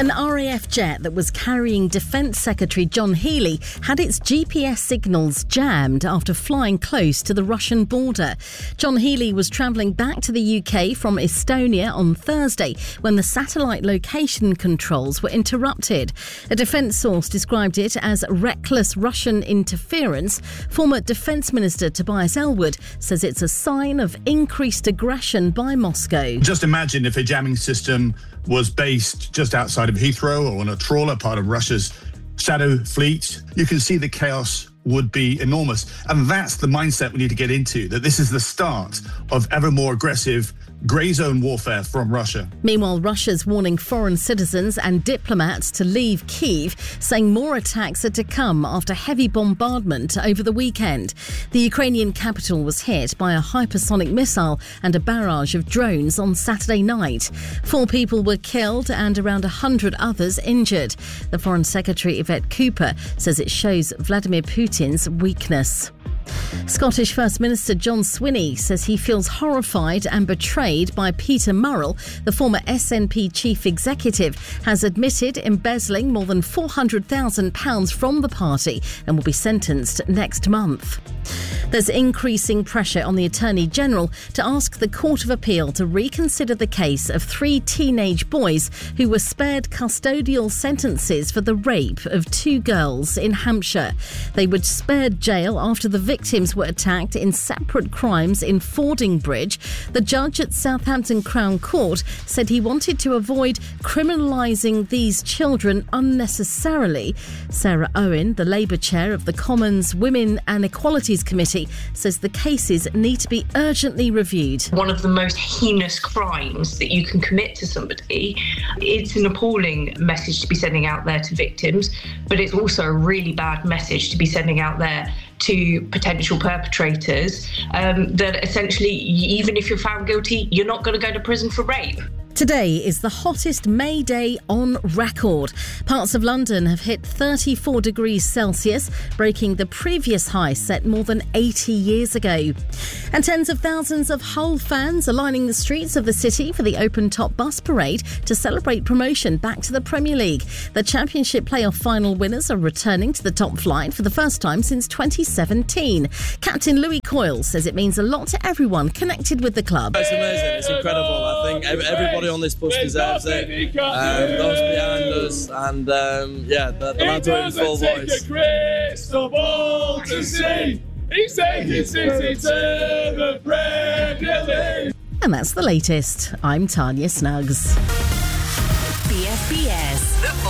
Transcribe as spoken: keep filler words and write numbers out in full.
An R A F jet that was carrying Defence Secretary John Healey had its G P S signals jammed after flying close to the Russian border. John Healey was travelling back to the U K from Estonia on Thursday when the satellite location controls were interrupted. A defence source described it as reckless Russian interference. Former Defence Minister Tobias Ellwood says it's a sign of increased aggression by Moscow. Just imagine if a jamming system was based just outside of Heathrow or on a trawler, part of Russia's shadow fleet. You can see the chaos would be enormous. And that's the mindset we need to get into, that this is the start of ever more aggressive grey zone warfare from Russia. Meanwhile, Russia's warning foreign citizens and diplomats to leave Kyiv, saying more attacks are to come after heavy bombardment over the weekend. The Ukrainian capital was hit by a hypersonic missile and a barrage of drones on Saturday night. Four people were killed and around one hundred others injured. The Foreign Secretary Yvette Cooper says it shows Vladimir Putin's weakness. Scottish First Minister John Swinney says he feels horrified and betrayed by Peter Murrell. The former S N P chief executive has admitted embezzling more than four hundred thousand pounds from the party and will be sentenced next month. There's increasing pressure on the Attorney General to ask the Court of Appeal to reconsider the case of three teenage boys who were spared custodial sentences for the rape of two girls in Hampshire. They were spared jail after the victims were attacked in separate crimes in Fordingbridge. The judge at Southampton Crown Court said he wanted to avoid criminalising these children unnecessarily. Sarah Owen, the Labour chair of the Commons Women and Equalities Committee, says the cases need to be urgently reviewed. One of the most heinous crimes that you can commit to somebody. It's an appalling message to be sending out there to victims, but it's also a really bad message to be sending out there to potential perpetrators, um, that essentially, even if you're found guilty, you're not going to go to prison for rape. Today is the hottest May day on record. Parts of London have hit thirty-four degrees Celsius, breaking the previous high set more than eighty years ago. And tens of thousands of Hull fans are lining the streets of the city for the open-top bus parade to celebrate promotion back to the Premier League. The Championship playoff final winners are returning to the top flight for the first time since twenty seventeen. Captain Louis Coyle says it means a lot to everyone connected with the club. It's amazing, it's incredible. I think everybody on this bus deserves it. Um, those behind us, and um, yeah, the, the lads are in full voice. Crystal ball to see. He's taking City to the Premier League. And that's the latest. I'm Tanya Snuggs. B F B S.